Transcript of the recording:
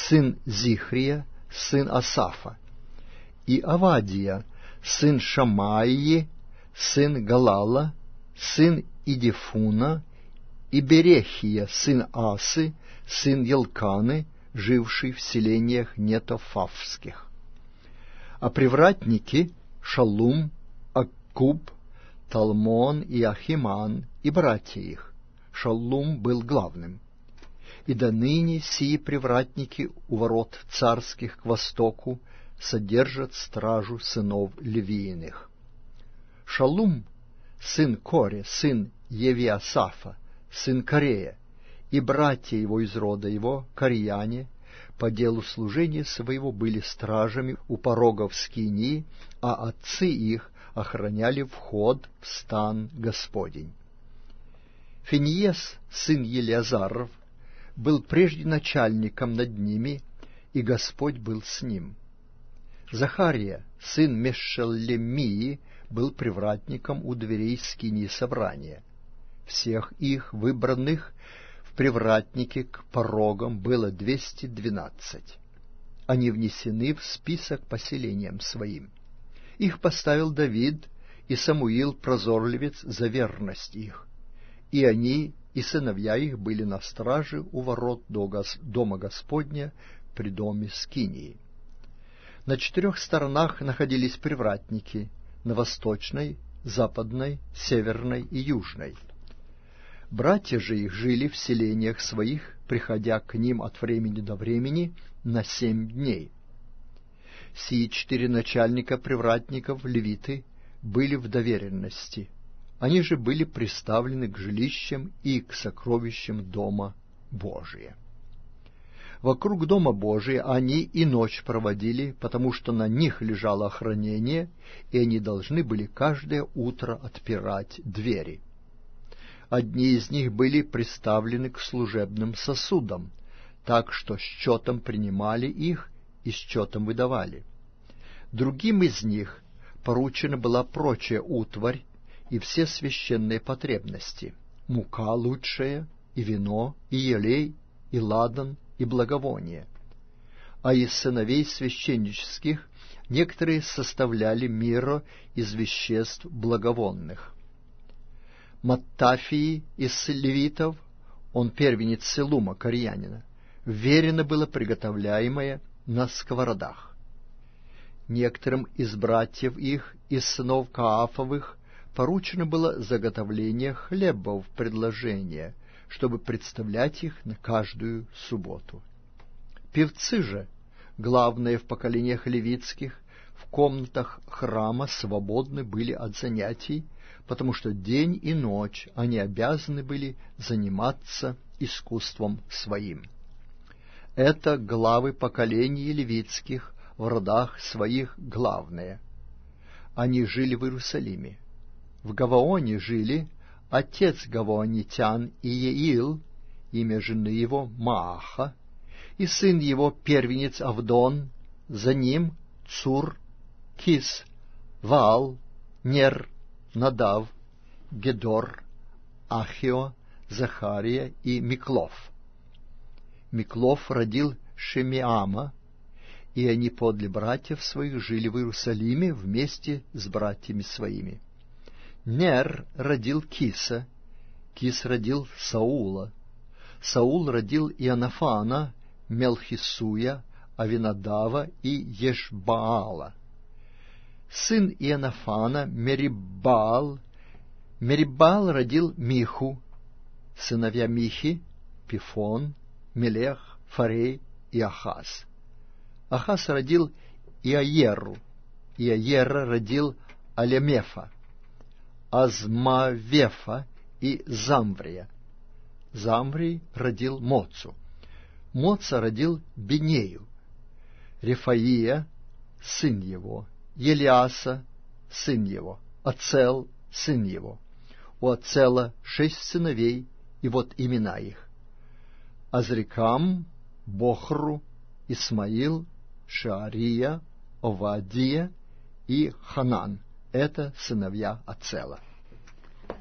сын Зихрия, сын Асафа, и Авадия, сын Шамаии, сын Галала, сын Идифуна, и Берехия, сын Асы, сын Елканы, живший в селениях нетофавских. А привратники Шалум, Аккуб, Талмон и Ахиман, и братья их. Шаллум был главным. И до ныне сии привратники у ворот царских к востоку содержат стражу сынов Левииных. Шаллум, сын Коре, сын Евиасафа, сын Корея, и братья его из рода его, корияне, по делу служения своего были стражами у порогов скинии, а отцы их охраняли вход в стан Господень. Финиес, сын Елиазаров, был прежде начальником над ними, и Господь был с ним. Захария, сын Мешелемии, был привратником у дверей скинии собрания. Всех их, выбранных в привратники к порогам, было 212. Они внесены в список поселениям своим. Их поставил Давид и Самуил прозорливец за верность их, и они и сыновья их были на страже у ворот дома Господня при доме скинии. На 4 сторонах находились привратники, на восточной, западной, северной и южной. Братья же их жили в селениях своих, приходя к ним от времени до времени на 7 дней. Сии 4 начальника привратников, левиты, были в доверенности. Они же были приставлены к жилищам и к сокровищам Дома Божия. Вокруг Дома Божия они и ночь проводили, потому что на них лежало охранение, и они должны были каждое утро отпирать двери. Одни из них были приставлены к служебным сосудам, так что счетом принимали их и счетом выдавали. Другим из них поручена была прочая утварь и все священные потребности: мука лучшая, и вино, и елей, и ладан, и благовоние. А из сыновей священнических некоторые составляли миро из веществ благовонных. Маттафии из левитов, он первенец Селума, корянина, верено было приготовляемое на сковородах. Некоторым из братьев их, из сынов Каафовых, поручено было заготовление хлебов предложения, чтобы представлять их на каждую субботу. Певцы же, главные в поколениях левитских, в комнатах храма свободны были от занятий, потому что день и ночь они обязаны были заниматься искусством своим. Это главы поколений левитских в родах своих главные. Они жили в Иерусалиме. В Гаваоне жили отец гаваонитян Иеил, имя жены его Мааха, и сын его первенец Авдон, за ним Цур, Кис, Ваал, Нер, Надав, Гедор, Ахио, Захария и Миклов. Миклов родил Шемиама, и они подле братьев своих жили в Иерусалиме вместе с братьями своими. Нер родил Киса, Кис родил Саула, Саул родил Иоаннафана, Мелхисуя, Авинадава и Ешбаала. Сын Иоаннафана Мериббаал, Мериббаал родил Миху, сыновья Михи Пифон, Мелех, Фарей и Ахаз. Ахаз родил Иаеру, Иаера родил Алемефа, Азмавефа и Замврия. Замврий родил Моцу. Моца родил Бенею, Рефаия, сын его, Елиаса, сын его, Ацел, сын его. У Ацела 6 сыновей, и вот имена их: Азрикам, Бохру, Исмаил, Шаария, Овадия и Ханан. Это сыновья Ацела.